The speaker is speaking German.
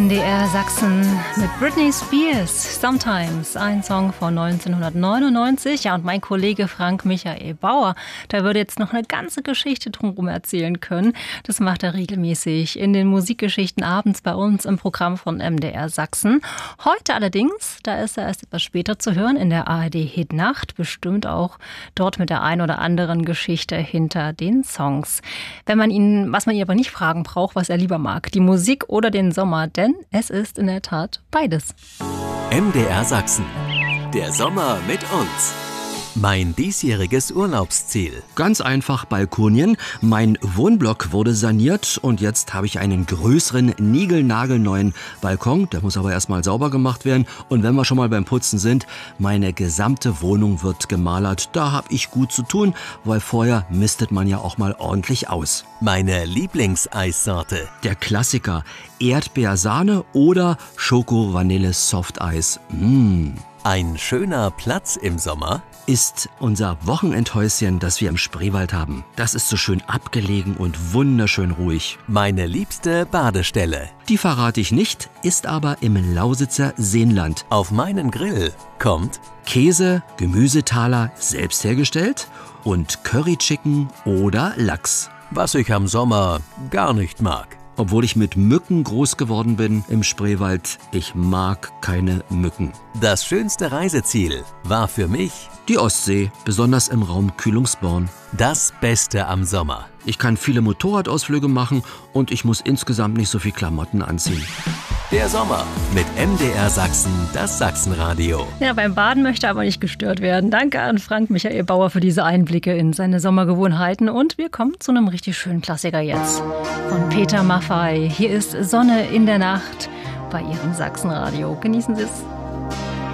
MDR Sachsen mit Britney Spears, Sometimes, ein Song von 1999. Ja, und mein Kollege Frank Michael Bauer, der würde jetzt noch eine ganze Geschichte drumherum erzählen können. Das macht er regelmäßig in den Musikgeschichten abends bei uns im Programm von MDR Sachsen. Heute allerdings, da ist er erst etwas später zu hören in der ARD Hitnacht, bestimmt auch dort mit der ein oder anderen Geschichte hinter den Songs. Was man ihn aber nicht fragen braucht, was er lieber mag, die Musik oder den Sommer, denn es ist in der Tat beides. MDR Sachsen. Der Sommer mit uns. Mein diesjähriges Urlaubsziel. Ganz einfach Balkonien. Mein Wohnblock wurde saniert und jetzt habe ich einen größeren, niegelnagelneuen Balkon. Der muss aber erstmal sauber gemacht werden. Und wenn wir schon mal beim Putzen sind, meine gesamte Wohnung wird gemalert. Da habe ich gut zu tun, weil vorher mistet man ja auch mal ordentlich aus. Meine Lieblingseissorte. Der Klassiker Erdbeersahne oder Schoko-Vanille-Softeis. Ein schöner Platz im Sommer ist unser Wochenendhäuschen, das wir im Spreewald haben. Das ist so schön abgelegen und wunderschön ruhig. Meine liebste Badestelle. Die verrate ich nicht, ist aber im Lausitzer Seenland. Auf meinen Grill kommt Käse, Gemüsetaler selbst hergestellt und Curry-Chicken oder Lachs. Was ich am Sommer gar nicht mag. Obwohl ich mit Mücken groß geworden bin im Spreewald, ich mag keine Mücken. Das schönste Reiseziel war für mich die Ostsee, besonders im Raum Kühlungsborn. Das Beste am Sommer. Ich kann viele Motorradausflüge machen und ich muss insgesamt nicht so viel Klamotten anziehen. Der Sommer mit MDR Sachsen, das Sachsenradio. Ja, beim Baden möchte er aber nicht gestört werden. Danke an Frank Michael Bauer für diese Einblicke in seine Sommergewohnheiten. Und wir kommen zu einem richtig schönen Klassiker jetzt. Von Peter Maffay. Hier ist Sonne in der Nacht bei Ihrem Sachsenradio. Genießen Sie es.